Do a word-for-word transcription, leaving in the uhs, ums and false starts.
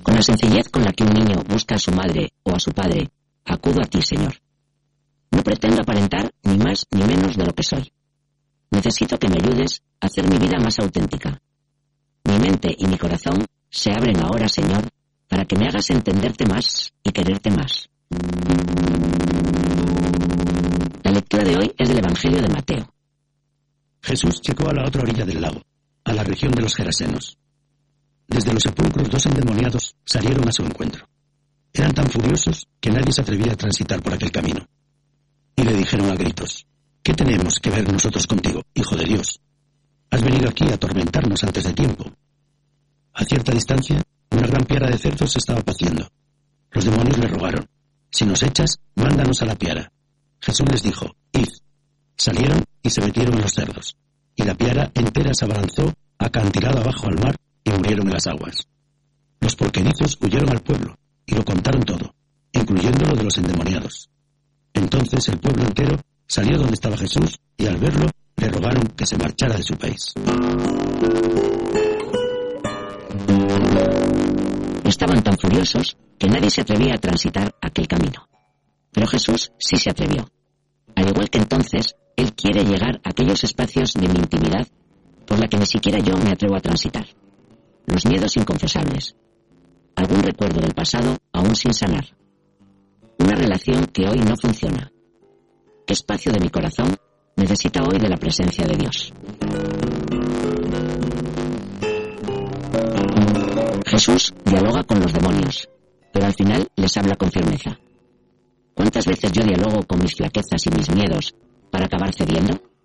Con la sencillez con la que un niño busca a su madre o a su padre, acudo a ti, Señor. No pretendo aparentar ni más ni menos de lo que soy. Necesito que me ayudes a hacer mi vida más auténtica. Mi mente y mi corazón se abren ahora, Señor, para que me hagas entenderte más y quererte más. La lectura de hoy es del Evangelio de Mateo. Jesús llegó a la otra orilla del lago, a la región de los Gerasenos. Desde los sepulcros dos endemoniados salieron a su encuentro. Eran tan furiosos que nadie se atrevía a transitar por aquel camino. Y le dijeron a gritos: ¿qué tenemos que ver nosotros contigo, Hijo de Dios? Has venido aquí a atormentarnos antes de tiempo. A cierta distancia, una gran piara de cerdos se estaba paciendo. Los demonios le rogaron: si nos echas, mándanos a la piara. Jesús les dijo: id. Salieron y se metieron en los cerdos, y la piara entera se abalanzó acantilada abajo al mar y murieron en las aguas. Los porquerizos huyeron al pueblo y lo contaron todo, incluyendo lo de los endemoniados. Entonces el pueblo entero salió donde estaba Jesús y al verlo le rogaron que se marchara de su país. Estaban tan furiosos que nadie se atrevía a transitar aquel camino. Pero Jesús sí se atrevió. Al igual que entonces, Él quiere llegar a aquellos espacios de mi intimidad por la que ni siquiera yo me atrevo a transitar. Los miedos inconfesables. Algún recuerdo del pasado aún sin sanar. Una relación que hoy no funciona. ¿Qué espacio de mi corazón necesita hoy de la presencia de Dios? Jesús dialoga con los demonios, pero al final les habla con firmeza. ¿Cuántas veces yo dialogo con mis flaquezas y mis miedos para acabar cediendo?